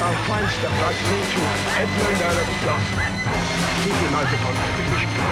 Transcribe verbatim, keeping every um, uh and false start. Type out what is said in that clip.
our Feinstein listening to Edmund Allen Plus. Keep United on television.